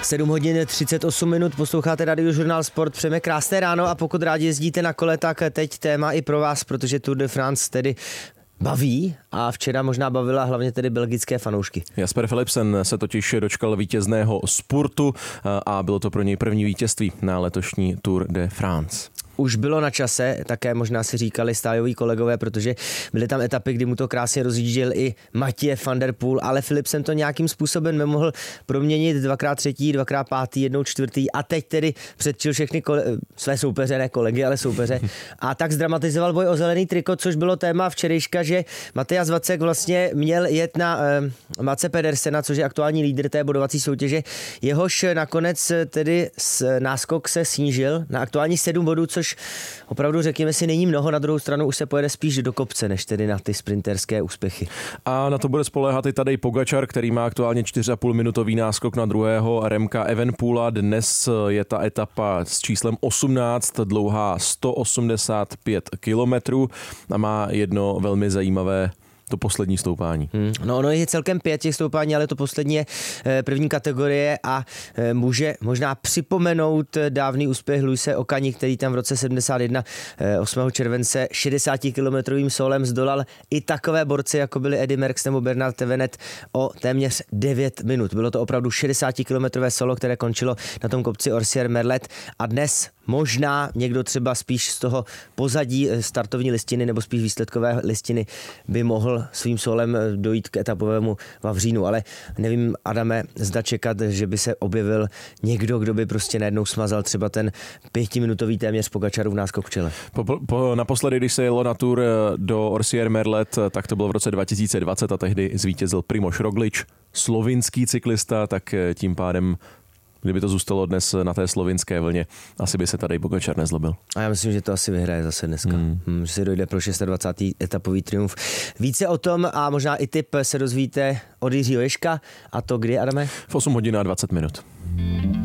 7 hodin 38 minut, posloucháte Radiožurnál Sport, přejeme krásné ráno a pokud rádi jezdíte na kole, tak teď téma i pro vás, protože Tour de France tedy baví a včera možná bavila hlavně tedy belgické fanoušky. Jasper Philipsen se totiž dočkal vítězného spurtu a bylo to pro něj první vítězství na letošní Tour de France. Už bylo na čase, také možná si říkali stájoví kolegové, protože byly tam etapy, kdy mu to krásně rozjížděl i Mathieu van der Poel, ale Philipsen to nějakým způsobem nemohl proměnit, 2x třetí, 2x pátý, 1 čtvrtý a teď tedy předčil všechny své soupeře, ne kolegy, ale soupeře a tak zdramatizoval boj o zelený triko, což bylo téma včerejška, že Matthias Vacek vlastně měl jet na Matse Pedersena, což je aktuální lídr té bodovací soutěže, jehož nakonec tedy náskok se snížil na aktuální 7 bodů, což opravdu řekněme si není mnoho, na druhou stranu už se pojede spíš do kopce, než tedy na ty sprinterské úspěchy. A na to bude spoléhat i Tadej Pogačar, který má aktuálně 4,5 minutový náskok na druhého Remka Evenepoela. Dnes je ta etapa s číslem 18, dlouhá 185 kilometrů a má jedno velmi zajímavé to poslední stoupání. No ono je celkem 5 těch stoupání, ale to poslední je první kategorie a může možná připomenout dávný úspěch Luise Okani, který tam v roce 71 8. července 60-kilometrovým solem zdolal i takové borci, jako byli Eddy Merckx nebo Bernard Tevenet o téměř 9 minut. Bylo to opravdu 60-kilometrové solo, které končilo na tom kopci Orsières-Merlet a dnes možná někdo třeba spíš z toho pozadí startovní listiny nebo spíš výsledkové listiny by mohl svým solem dojít k etapovému Vavřínu, ale nevím, Adame, zda čekat, že by se objevil někdo, kdo by prostě najednou smazal třeba ten 5minutový téměř Pogačarův náskok v čele. Naposledy, když se jelo na Tour do Orsières-Merlet, tak to bylo v roce 2020 a tehdy zvítězil Primož Roglič, slovinský cyklista, tak tím pádem kdyby to zůstalo dnes na té slovinské vlně, asi by se tady Pogačar nezlobil. A já myslím, že to asi vyhraje zase dneska. Že si dojde pro 26. etapový triumf. Více o tom a možná i tip se dozvíte od Jiřího Ježka. A to kdy, Adame? V 8 hodin a 20 minut.